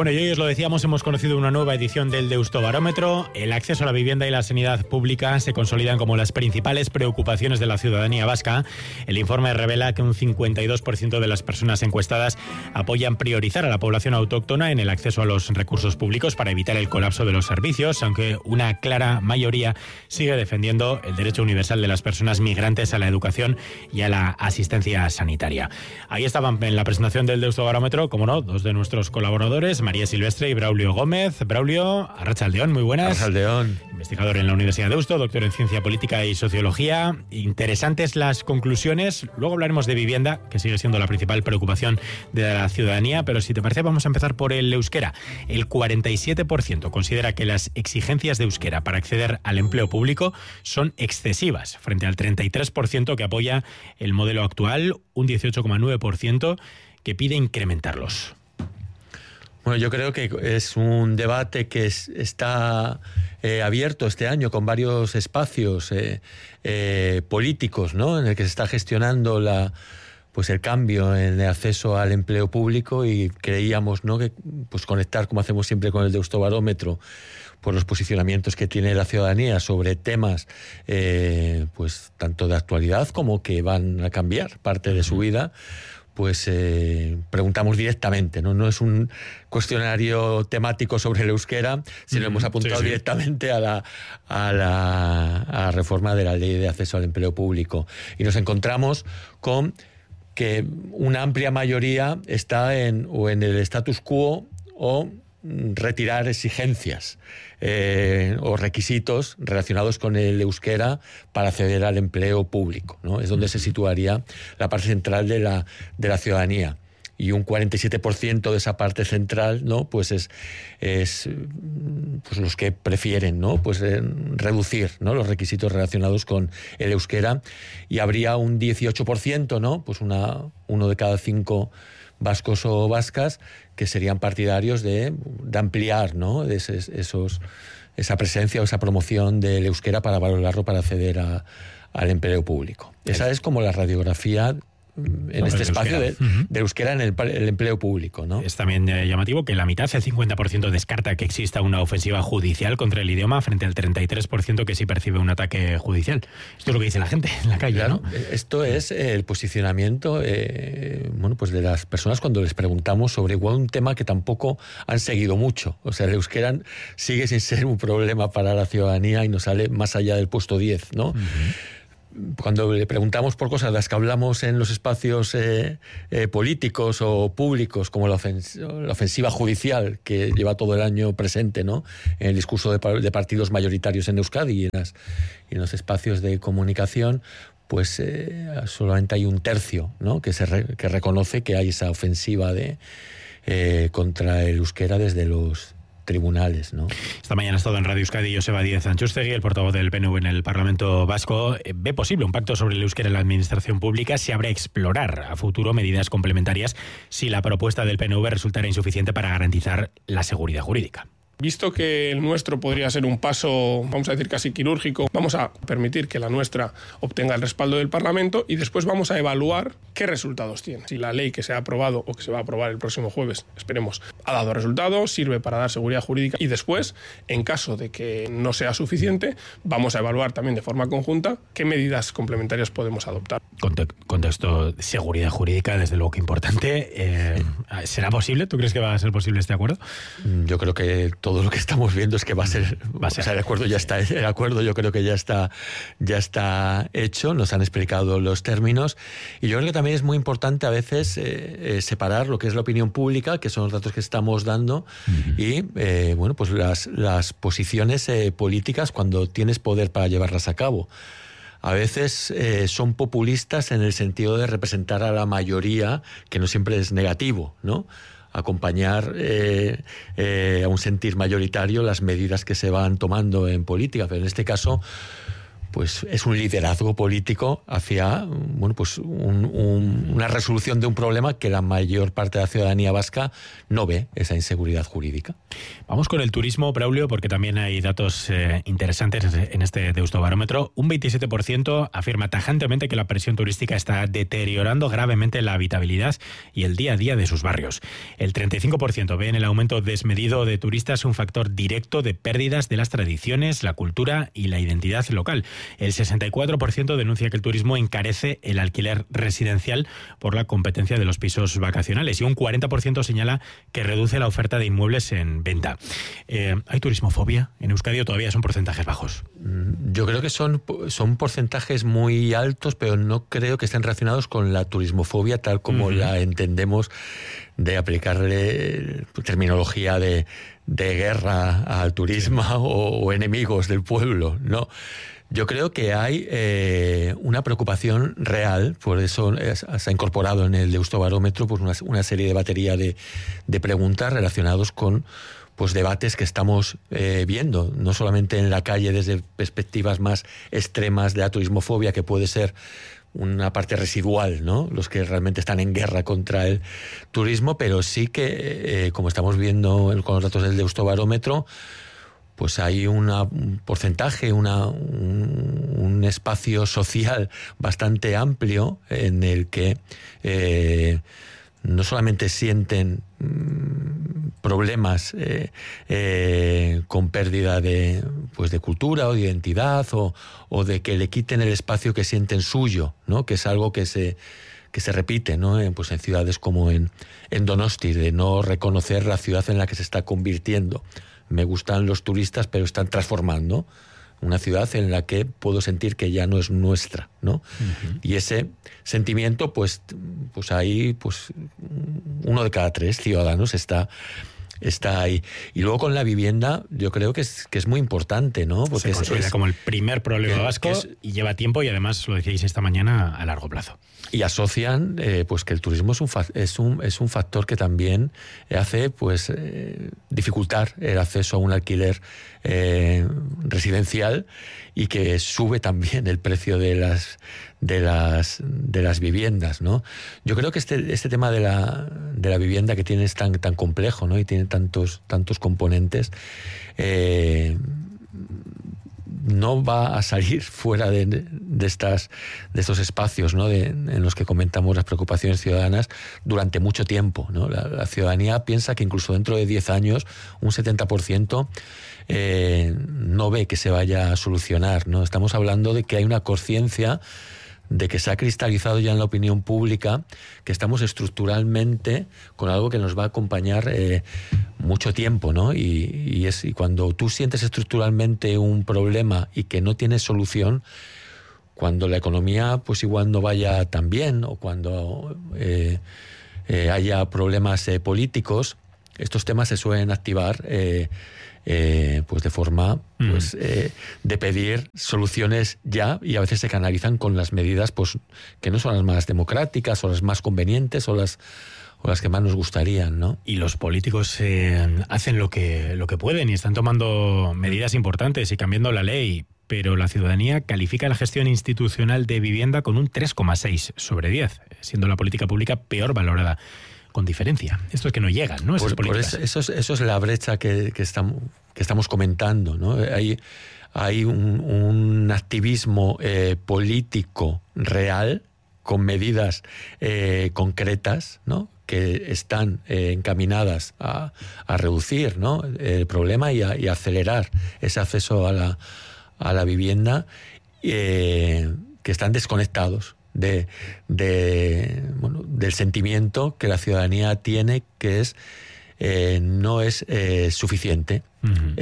Bueno, y hoy os lo decíamos, hemos conocido una nueva edición del Deustobarómetro. El acceso a la vivienda y la sanidad pública se consolidan como las principales preocupaciones de la ciudadanía vasca. El informe revela que un 52% de las personas encuestadas apoyan priorizar a la población autóctona en el acceso a los recursos públicos para evitar el colapso de los servicios, aunque una clara mayoría sigue defendiendo el derecho universal de las personas migrantes a la educación y a la asistencia sanitaria. Ahí estaban en la presentación del Deustobarómetro, como no, dos de nuestros colaboradores, María Silvestre y Braulio Gómez. Braulio, arratsaldeón, muy buenas. Arratsaldeón. Investigador en la Universidad de Deusto, doctor en Ciencia Política y Sociología. Interesantes las conclusiones. Luego hablaremos de vivienda, que sigue siendo la principal preocupación de la ciudadanía, pero si te parece vamos a empezar por el euskera. El 47% considera que las exigencias de euskera para acceder al empleo público son excesivas, frente al 33% que apoya el modelo actual, un 18,9% que pide incrementarlos. Bueno, yo creo que es un debate que está abierto este año con varios espacios políticos, ¿no? En el que se está gestionando el cambio en el acceso al empleo público, y creíamos, ¿no?, que conectar, como hacemos siempre con el Deustobarómetro, por los posicionamientos que tiene la ciudadanía sobre temas tanto de actualidad como que van a cambiar parte de su vida. Preguntamos directamente, ¿no? No es un cuestionario temático sobre el euskera, sino hemos apuntado directamente a la reforma de la ley de acceso al empleo público. Y nos encontramos con que una amplia mayoría está en el status quo o retirar exigencias o requisitos relacionados con el euskera para acceder al empleo público, ¿no? Es donde se situaría la parte central de la ciudadanía. Y un 47% de esa parte central, ¿no?, es los que prefieren, ¿no?, reducir, ¿no?, los requisitos relacionados con el euskera, y habría un 18%, ¿no?, uno de cada 5 vascos o vascas que serían partidarios de ampliar, ¿no?, esa presencia o esa promoción del euskera para valorarlo para acceder al empleo público. Esa es como la radiografía en este espacio de euskera en el empleo público, ¿no? Es también llamativo que la mitad, el 50%, descarta que exista una ofensiva judicial contra el idioma, frente al 33% que sí percibe un ataque judicial. Esto es lo que dice la gente en la calle, claro, ¿no? Esto es el posicionamiento de las personas cuando les preguntamos sobre igual un tema que tampoco han seguido mucho. O sea, el euskera sigue sin ser un problema para la ciudadanía y nos sale más allá del puesto 10, ¿no? Cuando le preguntamos por cosas de las que hablamos en los espacios políticos o públicos, como la ofensiva judicial que lleva todo el año presente, ¿no?, en el discurso de partidos mayoritarios en Euskadi y en los espacios de comunicación, solamente hay un tercio, ¿no?, que reconoce que hay esa ofensiva contra el euskera desde los tribunales, ¿no? Esta mañana ha estado en Radio Euskadi Joseba Díez Antxustegui, el portavoz del PNV en el Parlamento Vasco. ¿Ve posible un pacto sobre el euskera en la administración pública? ¿Se habrá explorar a futuro medidas complementarias si la propuesta del PNV resultara insuficiente para garantizar la seguridad jurídica? Visto que el nuestro podría ser un paso, vamos a decir, casi quirúrgico, vamos a permitir que la nuestra obtenga el respaldo del Parlamento y después vamos a evaluar qué resultados tiene. Si la ley que se ha aprobado o que se va a aprobar el próximo jueves, esperemos, ha dado resultados, sirve para dar seguridad jurídica, y después, en caso de que no sea suficiente, vamos a evaluar también de forma conjunta qué medidas complementarias podemos adoptar. Contexto de seguridad jurídica, desde luego que importante. ¿Será posible? ¿Tú crees que va a ser posible este acuerdo? Yo creo que todo lo que estamos viendo es que va a ser. O sea, el acuerdo ya está. El acuerdo yo creo que ya está hecho. Nos han explicado los términos. Y yo creo que también es muy importante a veces separar lo que es la opinión pública, que son los datos que estamos dando, y las posiciones políticas cuando tienes poder para llevarlas a cabo. A veces son populistas en el sentido de representar a la mayoría, que no siempre es negativo, ¿no? Acompañar a un sentir mayoritario las medidas que se van tomando en política. Pero en este caso, pues es un liderazgo político hacia pues una resolución de un problema que la mayor parte de la ciudadanía vasca no ve, esa inseguridad jurídica. Vamos con el turismo, Braulio, porque también hay datos interesantes en este Deustobarómetro. Un 27% afirma tajantemente que la presión turística está deteriorando gravemente la habitabilidad y el día a día de sus barrios. El 35% ve en el aumento desmedido de turistas un factor directo de pérdidas de las tradiciones, la cultura y la identidad local. El 64% denuncia que el turismo encarece el alquiler residencial por la competencia de los pisos vacacionales y un 40% señala que reduce la oferta de inmuebles en venta. ¿Hay turismofobia en Euskadi o todavía son porcentajes bajos? Yo creo que son porcentajes muy altos, pero no creo que estén relacionados con la turismofobia tal como la entendemos, de aplicarle terminología de guerra al turismo o enemigos del pueblo, ¿no? Yo creo que hay una preocupación real, por eso se ha incorporado en el Deustobarómetro pues una serie de batería de preguntas relacionados con pues debates que estamos viendo, no solamente en la calle desde perspectivas más extremas de la turismofobia, que puede ser una parte residual, ¿no? Los que realmente están en guerra contra el turismo, pero sí que, como estamos viendo con los datos del Deustobarómetro, pues hay un porcentaje, un espacio social bastante amplio en el que no solamente sienten problemas con pérdida de cultura o de identidad o de que le quiten el espacio que sienten suyo, ¿no? Que es algo que se repite, ¿no? En ciudades como en Donosti, de no reconocer la ciudad en la que se está convirtiendo. Me gustan los turistas, pero están transformando una ciudad en la que puedo sentir que ya no es nuestra, ¿no? Uh-huh. Y ese sentimiento, pues ahí, uno de cada 3 ciudadanos está ahí. Y luego con la vivienda, yo creo que es muy importante, ¿no? Porque se consolida como el primer problema vasco y lleva tiempo y además, lo decíais esta mañana, a largo plazo. Y asocian que el turismo es un factor que también hace dificultar el acceso a un alquiler residencial y que sube también el precio de las viviendas, ¿no? Yo creo que este tema de la vivienda que tiene es tan complejo, ¿no? Y tiene tantos componentes, no va a salir fuera de estos espacios, ¿no? En los que comentamos las preocupaciones ciudadanas durante mucho tiempo, ¿no? La ciudadanía piensa que incluso dentro de 10 años un 70% no ve que se vaya a solucionar, ¿no? Estamos hablando de que hay una conciencia de que se ha cristalizado ya en la opinión pública que estamos estructuralmente con algo que nos va a acompañar mucho tiempo, ¿no? Y cuando tú sientes estructuralmente un problema y que no tienes solución, cuando la economía pues igual no vaya tan bien o cuando haya problemas políticos, estos temas se suelen activar de forma de pedir soluciones ya, y a veces se canalizan con las medidas que no son las más democráticas o las más convenientes o las que más nos gustarían, ¿no? Y los políticos hacen lo que pueden y están tomando medidas importantes y cambiando la ley, pero la ciudadanía califica la gestión institucional de vivienda con un 3,6 sobre 10, siendo la política pública peor valorada, con diferencia. Esto es que no llegan, ¿no? Esas políticas. Eso es la brecha que estamos comentando, ¿no? Hay un activismo político real con medidas concretas, ¿no? Que están encaminadas a reducir, ¿no? El problema y a acelerar ese acceso a la vivienda, que están desconectados del sentimiento que la ciudadanía tiene, que no es suficiente. Uh-huh.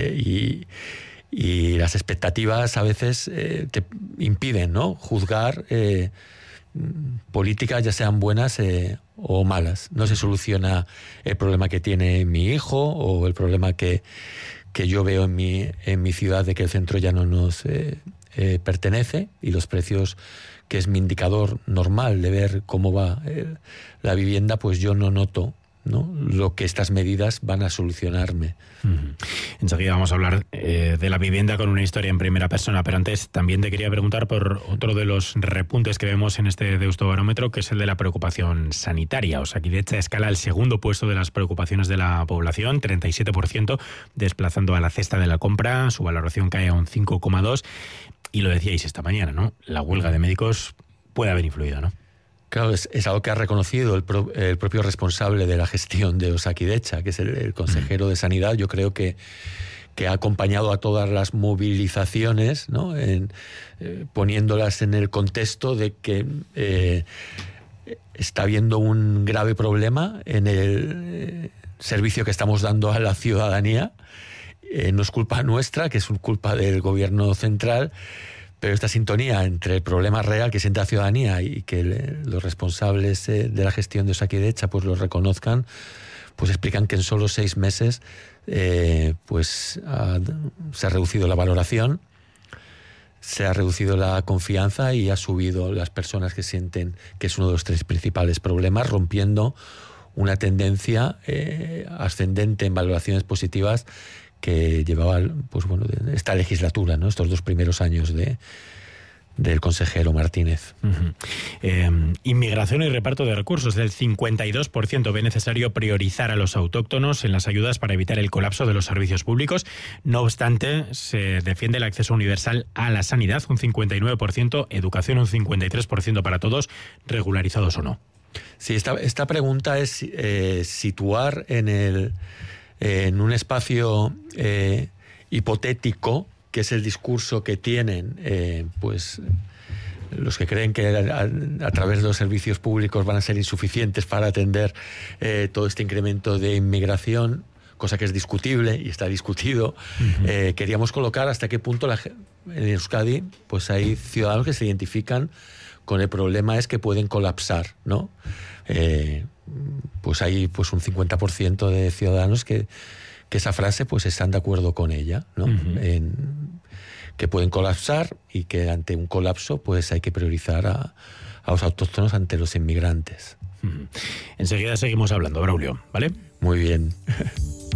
Y las expectativas a veces te impiden, ¿no? Juzgar políticas, ya sean buenas o malas. No se soluciona el problema que tiene mi hijo o el problema que yo veo en mi ciudad, de que el centro ya no nos pertenece, y los precios, que es mi indicador normal de ver cómo va la vivienda, pues yo no noto ¿no?, lo que estas medidas van a solucionarme. Enseguida vamos a hablar de la vivienda con una historia en primera persona, pero antes también te quería preguntar por otro de los repuntes que vemos en este Deustobarómetro, que es el de la preocupación sanitaria. Osakidetza escala al segundo puesto de las preocupaciones de la población, 37%, desplazando a la cesta de la compra. Su valoración cae a un 5,2%. Y lo decíais esta mañana, ¿no? La huelga de médicos puede haber influido, ¿no? Claro, es algo que ha reconocido el propio responsable de la gestión de Osakidetza, que es el consejero de Sanidad. Yo creo que ha acompañado a todas las movilizaciones, ¿no?, poniéndolas en el contexto de que está habiendo un grave problema en el servicio que estamos dando a la ciudadanía. No es culpa nuestra, que es culpa del gobierno central, pero esta sintonía entre el problema real que siente la ciudadanía y que los responsables de la gestión de Osakidetza pues lo reconozcan, pues explican que en solo 6 meses se ha reducido la valoración, se ha reducido la confianza y ha subido las personas que sienten que es uno de los 3 principales problemas, rompiendo una tendencia ascendente en valoraciones positivas que llevaba esta legislatura, ¿no?, estos 2 primeros años del consejero Martínez. Inmigración y reparto de recursos. El 52% ve necesario priorizar a los autóctonos en las ayudas para evitar el colapso de los servicios públicos. No obstante, se defiende el acceso universal a la sanidad, un 59%, educación un 53% para todos, regularizados o no. Sí, esta pregunta es situar en un espacio hipotético, que es el discurso que tienen los que creen que a través de los servicios públicos van a ser insuficientes para atender todo este incremento de inmigración, cosa que es discutible y está discutido. Queríamos colocar hasta qué punto en Euskadi pues hay ciudadanos que se identifican con el problema es que pueden colapsar, ¿no? Pues hay un 50% de ciudadanos que esa frase pues están de acuerdo con ella, ¿no? Que pueden colapsar y que ante un colapso pues hay que priorizar a los autóctonos ante los inmigrantes. Enseguida seguimos hablando, Braulio, ¿vale? Muy bien.